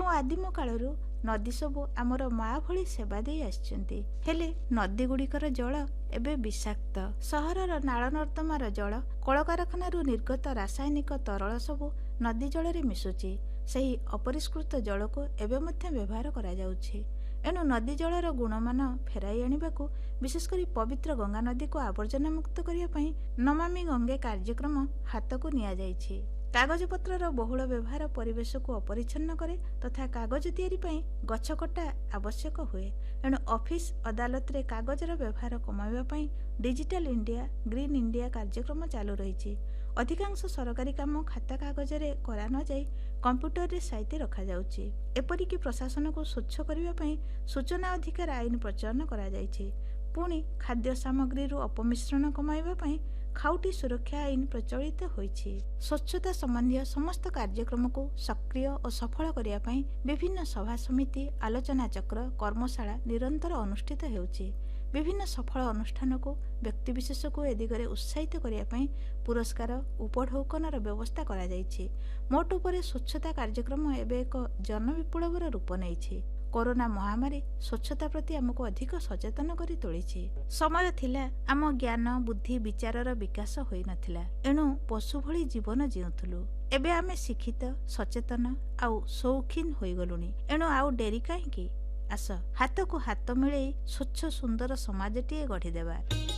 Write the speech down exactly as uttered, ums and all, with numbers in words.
ଆଦିମ କାଳରୁ ନଦୀ ସବୁ ଆମର ମା ଭଳି ସେବା ଦେଇ ଆସିଛନ୍ତି। ହେଲେ ନଦୀ ଗୁଡ଼ିକର ଜଳ ଏବେ ବିଷାକ୍ତ। ସହରର ନାଳ ନର୍ଦ୍ଦମାର ଜଳ, କଳକାରଖାନାରୁ ନିର୍ଗତ ରାସାୟନିକ ତରଳ ସବୁ ନଦୀ ଜଳରେ ମିଶୁଛି। ସେହି ଅପରିଷ୍କୃତ ଜଳକୁ ଏବେ ମଧ୍ୟ ବ୍ୟବହାର କରାଯାଉଛି। ଏଣୁ ନଦୀ ଜଳର ଗୁଣମାନ ଫେରାଇ ଆଣିବାକୁ, ବିଶେଷ କରି ପବିତ୍ର ଗଙ୍ଗା ନଦୀକୁ ଆବର୍ଜନା ମୁକ୍ତ କରିବା ପାଇଁ ନମାମି ଗଙ୍ଗେ କାର୍ଯ୍ୟକ୍ରମ ହାତକୁ ନିଆଯାଇଛି। କାଗଜପତ୍ରର ବହୁଳ ବ୍ୟବହାର ପରିବେଶକୁ ଅପରିଚ୍ଛନ୍ନ କରେ ତଥା କାଗଜ ତିଆରି ପାଇଁ ଗଛ କଟା ଆବଶ୍ୟକ ହୁଏ। ଏଣୁ ଅଫିସ ଅଦାଲତରେ କାଗଜର ବ୍ୟବହାର କମାଇବା ପାଇଁ ଡିଜିଟାଲ ଇଣ୍ଡିଆ, ଗ୍ରୀନ୍ ଇଣ୍ଡିଆ କାର୍ଯ୍ୟକ୍ରମ ଚାଲୁ ରହିଛି। ଅଧିକାଂଶ ସରକାରୀ କାମ ଖାତା କାଗଜରେ କରା ନଯାଇ କମ୍ପ୍ୟୁଟରରେ ସାଇତି ରଖାଯାଉଛି। ଏପରିକି ପ୍ରଶାସନକୁ ସ୍ୱଚ୍ଛ କରିବା ପାଇଁ ସୂଚନା ଅଧିକାର ଆଇନ ପ୍ରଚଳନ କରାଯାଇଛି। ପୁଣି ଖାଦ୍ୟ ସାମଗ୍ରୀରୁ ଅପମିଶ୍ରଣ କମାଇବା ପାଇଁ ଖାଉଟି ସୁରକ୍ଷା ଆଇନ ପ୍ରଚଳିତ ହୋଇଛି। ସ୍ୱଚ୍ଛତା ସମ୍ବନ୍ଧୀୟ ସମସ୍ତ କାର୍ଯ୍ୟକ୍ରମକୁ ସକ୍ରିୟ ଓ ସଫଳ କରିବା ପାଇଁ ବିଭିନ୍ନ ସଭା ସମିତି, ଆଲୋଚନା ଚକ୍ର, କର୍ମଶାଳା ନିରନ୍ତର ଅନୁଷ୍ଠିତ ହେଉଛି। ବିଭିନ୍ନ ସଫଳ ଅନୁଷ୍ଠାନକୁ, ବ୍ୟକ୍ତିବିଶେଷକୁ ଏ ଦିଗରେ ଉତ୍ସାହିତ କରିବା ପାଇଁ ପୁରସ୍କାର, ଉପଢୌକନର ବ୍ୟବସ୍ଥା କରାଯାଇଛି। ମୋଟ ଉପରେ ସ୍ୱଚ୍ଛତା କାର୍ଯ୍ୟକ୍ରମ ଏବେ ଏକ ଜନବିପ୍ଳବର ରୂପ ନେଇଛି। କରୋନା ମହାମାରୀ ସ୍ୱଚ୍ଛତା ପ୍ରତି ଆମକୁ ଅଧିକ ସଚେତନ କରି ତୋଳିଛି। ସମୟ ଥିଲା ଆମ ଜ୍ଞାନ, ବୁଦ୍ଧି, ବିଚାରର ବିକାଶ ହୋଇନଥିଲା। ଏଣୁ ପଶୁ ଭଳି ଜୀବନ ଜିଉଁଥିଲୁ। ଏବେ ଆମେ ଶିକ୍ଷିତ, ସଚେତନ ଆଉ ସୌଖିନ ହୋଇଗଲୁଣି। ଏଣୁ ଆଉ ଡେରି କାହିଁକି? ଆସ ହାତକୁ ହାତ ମିଳେଇ ସ୍ୱଚ୍ଛ ସୁନ୍ଦର ସମାଜଟିଏ ଗଢ଼ିଦେବା।